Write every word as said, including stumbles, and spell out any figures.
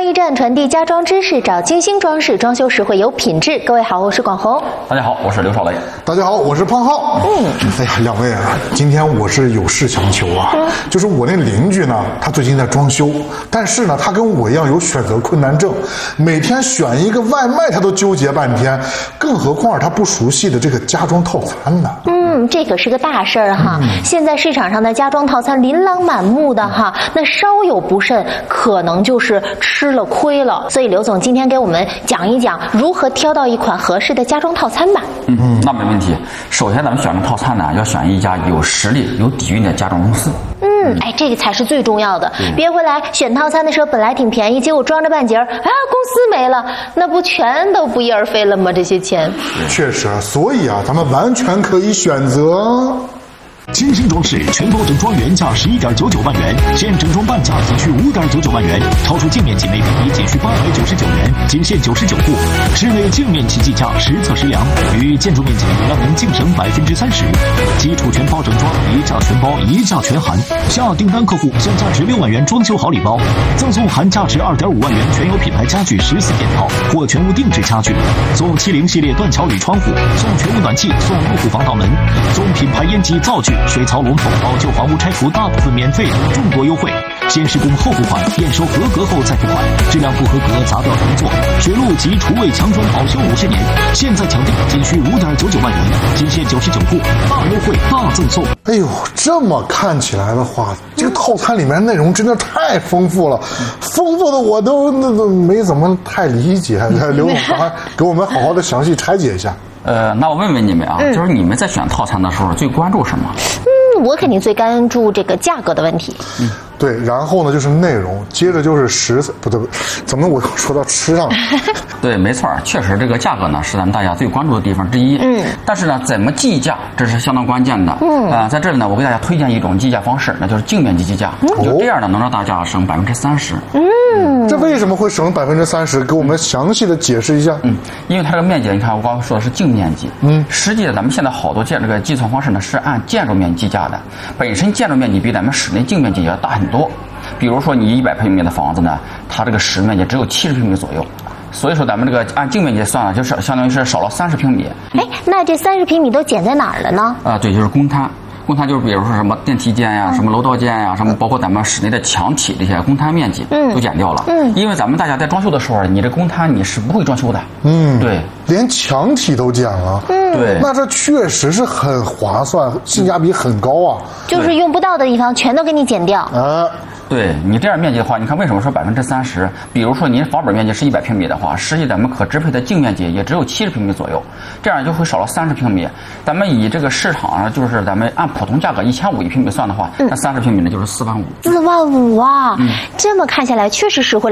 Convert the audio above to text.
一站传递家装知识，找精心装饰，装修时会有品质。各位好，我是广红。 大家好，我是刘少雷。 大家好，我是胖浩。嗯，哎呀，两位啊，今天我是有事相求啊。嗯、就是我那邻居呢，他最近在装修，但是呢，他跟我一样有选择困难症，每天选一个外卖他都纠结半天，更何况他不熟悉的这个家装套餐呢？ 嗯，这可是个大事儿哈。嗯、现在市场上的家装套餐琳琅满目的哈，那稍有不慎，可能就是吃了亏了。所以刘总今天给我们讲一讲如何挑到一款合适的家装套餐吧。 嗯，那没问题。首先咱们选择套餐呢，要选一家有实力、有底蕴的家装公司。 嗯，哎，这个才是最重要的。嗯、别回来选套餐的时候本来挺便宜，结果装着半截儿，啊，公司没了，那不全都不翼而飞了吗？这些钱。 确实，所以啊，咱们完全可以选择。 精心装饰全包整装原价十一点九九万元，现整装半价仅需五点九九万元，超出净面积每平米仅需八百九十九元，仅限九十九户。室内净面积计价实测实量，与建筑面积让您净省百分之三十。基础全包整装，一价全包，一价全含。下订单客户享价值六万元装修好礼包，赠送含价值二点五万元全有品牌家具十四件套或全屋定制家具，送七零系列断桥铝窗户，送全屋暖气，送入户防盗门，送品牌烟机灶具。水槽龙头，老旧房屋拆除大部分免费等众多优惠，先施工后付款，验收合格后再付款，质量不合格砸掉重做，水路及厨卫墙砖保修五十年，现在抢订仅需五点九九万元，仅限九十九户，大优惠大赠送。 哎呦，这么看起来的话，这个套餐里面内容真的太丰富了，丰富的我都那都没怎么太理解。刘总，赶快给我们好好的详细拆解一下。 呃，那我问问你们啊，嗯、就是你们在选套餐的时候最关注什么？ 嗯，我肯定最关注这个价格的问题。 嗯，对，然后呢就是内容，接着就是食材，不对不对，怎么我又说到吃上了？ 对，没错，确实这个价格呢是咱们大家最关注的地方之一。嗯，但是呢，怎么计价这是相当关键的。嗯，啊、呃，在这里呢，我给大家推荐一种计价方式，那就是净面积计价。嗯、就这样呢，能让大家省百分之三十。 嗯， 这为什么会省百分之三十？给我们详细的解释一下。 嗯，因为它这个面积，你看我刚刚说的是净面积。嗯，实际咱们现在好多建这个计算方式呢是按建筑面积计价的，本身建筑面积比咱们室内净面积要大很多。比如说你一百平米的房子呢，它这个实面积只有七十平米左右。所以说咱们这个按净面积算了，就是相当于是少了三十平米。 哎，那这三十平米都减在哪儿了呢？ 啊，对，就是公摊。公摊就是比如说什么电梯间呀、什么楼道间呀、什么包括咱们室内的墙体这些公摊面积，嗯，都减掉了。嗯，因为咱们大家在装修的时候，你这公摊你是不会装修的。嗯，对， 连墙体都减了。嗯， 对， 那这确实是很划算，性价比很高啊。 就是用不到的地方全都给你减掉。 啊。 对你这样面积的话，你看为什么说百分之三十？比如说您房本面积是一百平米的话，实际咱们可支配的净面积也只有七十平米左右，这样就会少了三十平米。咱们以这个市场上就是咱们按普通价格一千五一平米算的话，那三十平米呢就是四万五。 四万五啊！嗯，这么看下来确实实惠。